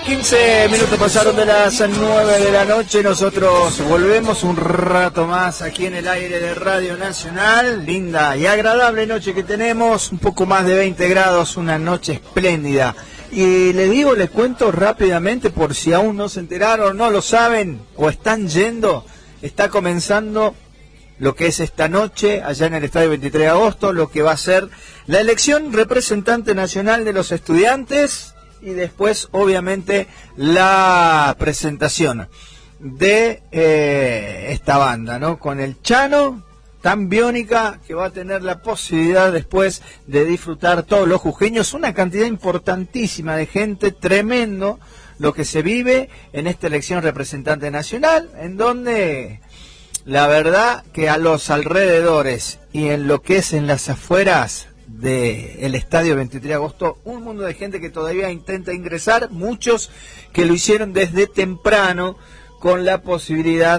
15 minutos pasaron de las 9 de la noche. Nosotros volvemos un rato más aquí en el aire de Radio Nacional. Linda y agradable noche que tenemos, un poco más de 20 grados, una noche espléndida. Y les cuento rápidamente, por si aún no se enteraron, no lo saben o están yendo, está comenzando lo que es esta noche allá en el Estadio 23 de agosto, lo que va a ser la elección representante nacional de los estudiantes. Y después, obviamente, la presentación de esta banda, ¿no? Con el Chano, tan biónica, que va a tener la posibilidad después de disfrutar todos los jujeños. Una cantidad importantísima de gente, tremendo lo que se vive en esta elección representante nacional, en donde la verdad que a los alrededores y en lo que es en las afueras del Estadio 23 de agosto, un mundo de gente que todavía intenta ingresar, muchos que lo hicieron desde temprano con la posibilidad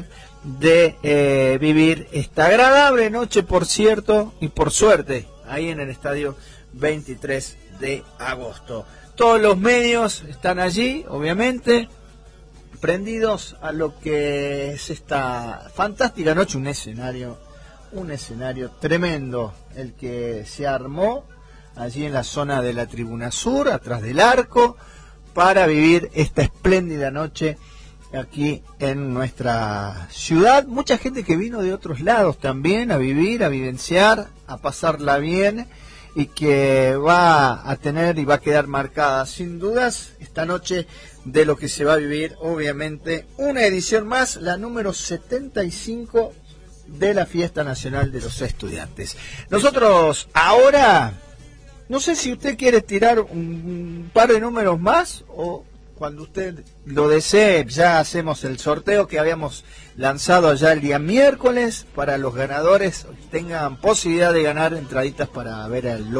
de vivir esta agradable noche, por cierto, y por suerte, ahí en el Estadio 23 de agosto. Todos los medios están allí, obviamente, prendidos a lo que es esta fantástica noche, un escenario tremendo el que se armó allí en la zona de la tribuna sur, atrás del arco, para vivir esta espléndida noche aquí en nuestra ciudad. Mucha gente que vino de otros lados también a vivir, a vivenciar, a pasarla bien, y que va a tener y va a quedar marcada sin dudas esta noche de lo que se va a vivir, obviamente, una edición más, la número 75 de la Fiesta Nacional de los Estudiantes. Nosotros ahora, no sé si usted quiere tirar un par de números más, o cuando usted lo desee ya hacemos el sorteo que habíamos lanzado allá el día miércoles para los ganadores tengan posibilidad de ganar entraditas para ver al